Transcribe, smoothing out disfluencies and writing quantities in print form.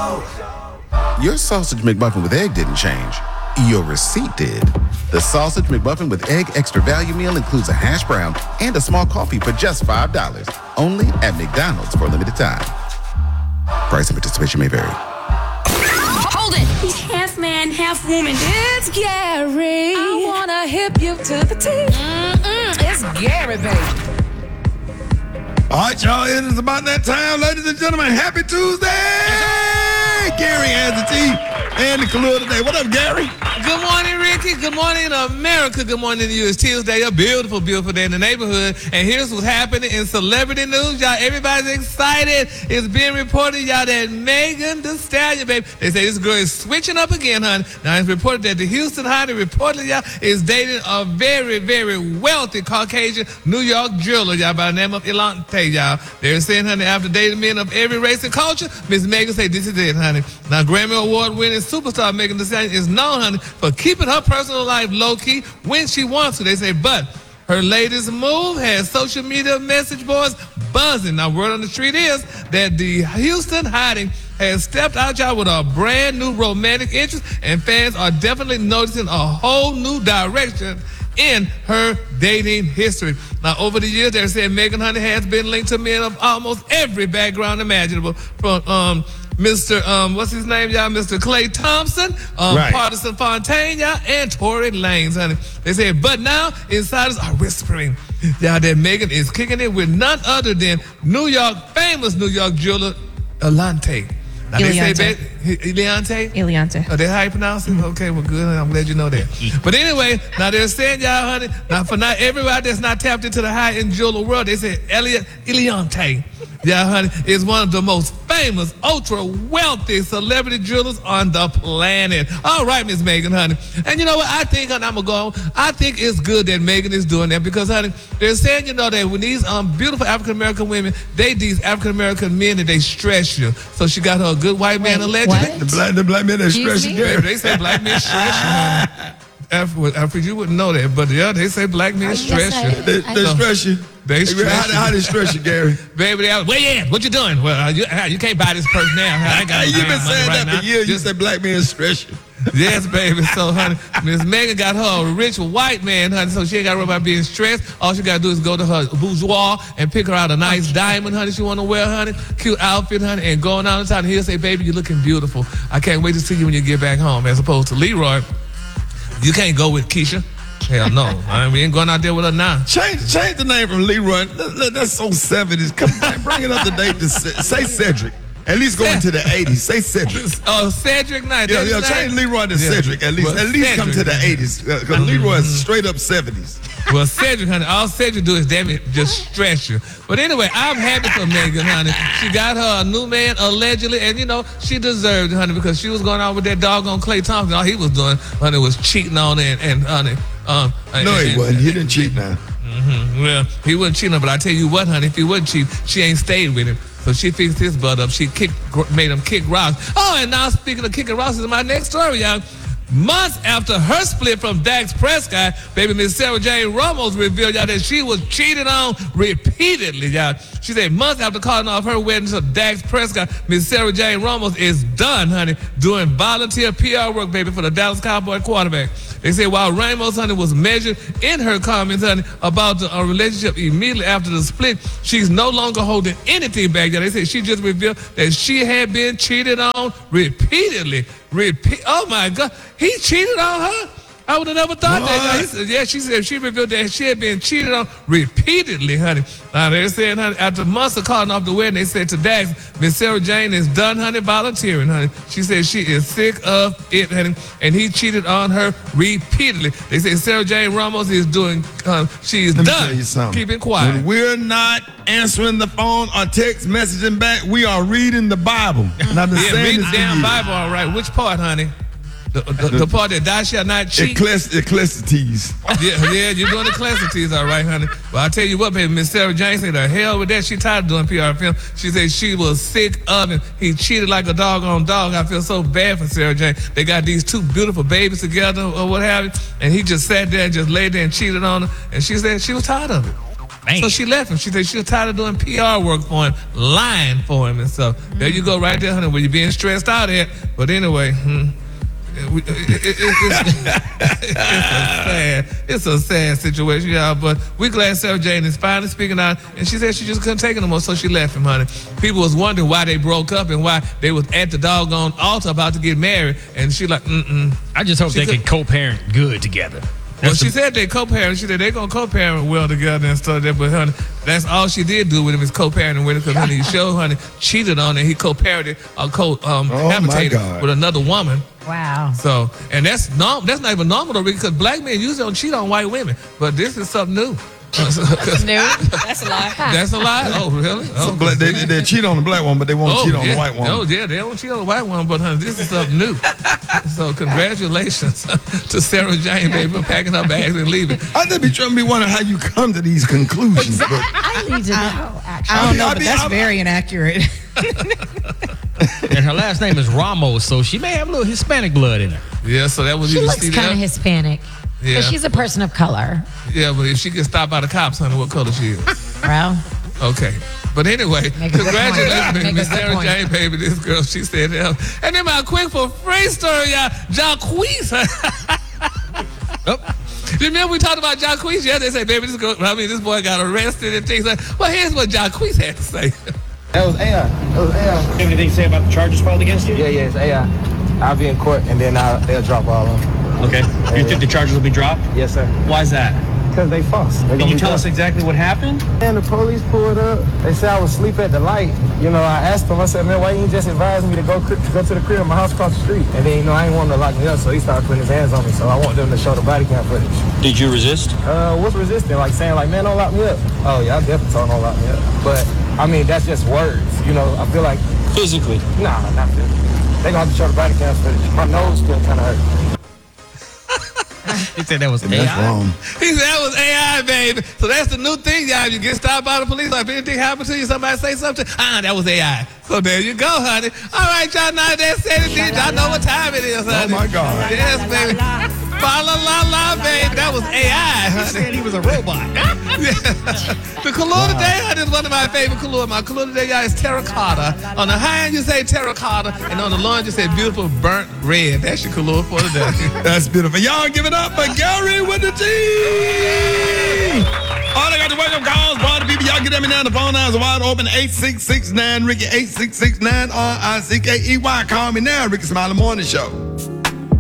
Your sausage McMuffin with egg didn't change. Your receipt did. The Sausage McMuffin with Egg Extra Value Meal includes a hash brown and a small coffee for just $5. Only at McDonald's for a limited time. Price and participation may vary. Hold it! He's half man, half woman. It's Gary. I wanna hip you to the T. It's Gary, baby. All right, y'all, it is about that time, ladies and gentlemen. Happy Tuesday! Gary has the tea and the Kahlua today. What up, Gary? Good morning, Ricky. Good morning, America. Good morning to you. It's Tuesday, a beautiful, beautiful day in the neighborhood. And here's what's happening in celebrity news, y'all. Everybody's excited. It's being reported, y'all, that Megan Thee Stallion, baby, they say this girl is switching up again, honey. Now, it's reported that the Houston Hottie reportedly, y'all, is dating a very, very wealthy Caucasian New York jeweler, y'all, by the name of Elante, y'all. They're saying, honey, after dating men of every race and culture, Miss Megan say this is it, honey. Now, Grammy Award-winning superstar Megan Thee Stallion is known, honey, for keeping her personal life low-key when she wants to. They say, but her latest move has social media message boards buzzing. Now, word on the street is that the Houston Hottie has stepped out, y'all, with a brand new romantic interest, and fans are definitely noticing a whole new direction in her dating history. Now, over the years, they're saying Megan Honey has been linked to men of almost every background imaginable, from Mr. What's his name, y'all? Mr. Klay Thompson, Right. Partisan Fontaine, y'all, and Tory Lanez, honey. They say, but now insiders are whispering, y'all, that Megan is kicking it with none other than famous New York jeweler Elante. Now they say, Eliante? Eliante. Oh, that's how you pronounce it? Okay, well, good. I'm glad you know that. But anyway, now they're saying, y'all, honey, now for not everybody that's not tapped into the high-end jeweler world, they say Eliante, yeah, honey, is one of the most famous, ultra-wealthy celebrity jewelers on the planet. All right, Miss Megan, honey. And you know what? I think, honey, I'm going to go on. I think it's good that Megan is doing that because, honey, they're saying, you know, that when these beautiful African-American women, they these African-American men that they stress you. So she got her a good white man allegedly. what? The black men that stress you, Gary. They say black men stress you, honey. After you wouldn't know that, but yeah, they say black men stress you. They stress you. They stress you. How they stress you, Gary? Baby, where you at? What you doing? Well, you can't buy this purse now. I ain't got You've been money saying right that for years. You said black men stress you. Yes, baby. So, honey, Miss Megan got her a rich white man, honey, so she ain't got to worry about being stressed. All she got to do is go to her bourgeois and pick her out a nice diamond, honey, she want to wear, honey, cute outfit, honey, and going out inside, and he'll say, baby, you're looking beautiful. I can't wait to see you when you get back home, as opposed to Leroy. You can't go with Keisha. Hell no. We ain't going out there with her now. Change the name from Leroy. That's so 70s. Come on, bring it up to date. Say Cedric. At least go into the 80s. Say Cedric. Oh, Cedric Knight. Yeah, change Leroy to Cedric. At least come to the 80s. Because Leroy is straight up 70s. Well, Cedric, honey, all Cedric do is damn it, just stress you. But anyway, I'm happy for Megan, honey. She got her a new man allegedly, and you know, she deserved it, honey, because she was going on with that doggone Klay Thompson. All he was doing, honey, was cheating on her and honey. No, he wasn't. He didn't cheat now. Well, he wasn't cheating, but I tell you what, honey, if he wasn't cheating, she ain't stayed with him. So she fixed his butt up. She made him kick rocks. Oh, and now speaking of kicking rocks is my next story, y'all. Months after her split from Dax Prescott, baby Miss Sarah Jane Ramos revealed, y'all, that she was cheated on repeatedly, y'all. She said months after calling off her wedding to Dax Prescott, Miss Sarah Jane Ramos is done, honey, doing volunteer PR work, baby, for the Dallas Cowboy quarterback. They say while Ramos, honey, was measured in her comments, honey, about the relationship immediately after the split, she's no longer holding anything back. They say she just revealed that she had been cheated on repeatedly. Oh my God, he cheated on her? I would have never thought that. She said she revealed that she had been cheated on repeatedly, honey. Now they're saying, honey, after months of calling off the wedding, they said to Dax, Miss Sarah Jane is done, honey, volunteering, honey. She said she is sick of it, honey, and he cheated on her repeatedly. They say Sarah Jane Ramos is doing, she's done. Tell you something. Keep it quiet. When we're not answering the phone or text messaging back, we are reading the Bible. And I've been saying read this the damn Bible, all right. Which part, honey? The part that thou shalt not cheat. Ecclesiastes. Yeah, you're doing Ecclesiastes, all right, honey. Well, I tell you what, baby, Miss Sarah Jane said, the hell with that. She tired of doing PR film. She said she was sick of him. He cheated like a doggone dog. I feel so bad for Sarah Jane. They got these two beautiful babies together or what have you, and he just sat there and just laid there and cheated on her, and she said she was tired of it. So she left him. She said she was tired of doing PR work for him, lying for him and stuff. There you go right there, honey, where you're being stressed out at. But anyway, it's a sad situation, y'all. But we're glad Sarah Jane is finally speaking out. And she said she just couldn't take it no more, so she left him, honey. People was wondering why they broke up and why they was at the doggone altar about to get married. And she like, I just hope they can co-parent good together. Well, she said they co-parent. She said they're going to co-parent well together and stuff. But, honey, that's all she did do with him is co-parenting with him. Because, honey, Show, honey, cheated on her. He co-parented or cohabitated with another woman. Wow. So, and that's not even normal, though, because black men usually don't cheat on white women. But this is something new. No, that's a lie. That's a lie? Oh, really? Oh. So they cheat on the black one, but they won't cheat on the white one. Oh, yeah, they don't cheat on the white one, but honey, this is something new. So congratulations to Sarah Jane, baby, for packing her bags and leaving. I just be trying to be wondering how you come to these conclusions. But I need to know, actually. I don't know, but that's very inaccurate. And her last name is Ramos, so she may have a little Hispanic blood in her. Yeah, so that was She you looks see kind of that? Hispanic. Yeah. But she's a person of color. Yeah, but if she gets stopped by the cops, honey, what color she is? Well, Okay. But anyway, Make a good congratulations, point. Miss Make a good Sarah point. Jane, baby. This girl, she said that. And then my quick for free story, y'all. Jacquees. Remember we talked about Jacquees? Yeah, they say, baby, this boy got arrested and things like that. Well, here's what Jacquees had to say. That was AI. You have anything to say about the charges filed against you? Yeah, it's AI. I'll be in court and then they'll drop all of them. Okay. You think the charges will be dropped? Yes, sir. Why is that? Because they false. Can you tell us exactly what happened? And the police pulled up. They said I was asleep at the light. You know, I asked them, I said, man, why you ain't just advise me to go to the crib, my house across the street? And then, I ain't want them to lock me up, so he started putting his hands on me. So I want them to show the body cam footage. Did you resist? What's resisting? Like saying, man, don't lock me up. Oh, yeah, I definitely told him don't lock me up. But, that's just words. I feel like... Physically? Nah, not physically. They gonna have to show the body cam footage. My nose still kind of hurt. He said that was that's AI. wrong. He said that was AI, baby. So that's the new thing, y'all. You get stopped by the police, like if anything happens to you, somebody say something, that was AI. So there you go, honey. All right, y'all, now that said it, y'all know what time it is, honey. Oh, my God. Yes, baby. Fa-la-la-la, baby. That was AI, He honey. said he was a robot. The color today, honey, is one of my favorite color. My color today, y'all, is terracotta. On the high end, you say terracotta, and on the low end, you say beautiful burnt red. That's your color for today. That's beautiful. Y'all give it up for Gary with the T. All I got to welcome calls, brother people. Y'all get at me now. The phone lines are wide open. 8669 Ricky 8669 RICKEY. Call me now, Ricky Smiley Morning Show.